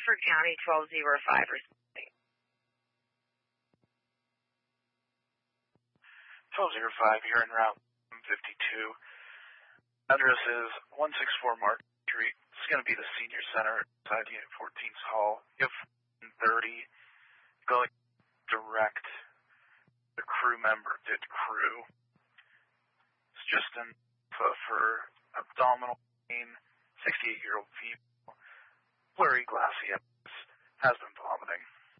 for County 1205 or something. 1205 here en route 52. Address is 164 Market Street. It's going to be the Senior Center inside Unit 14's hall. You have 30 going direct the crew member did crew. It's just an for abdominal pain, 68-year-old female, blurry glassy eyes, has been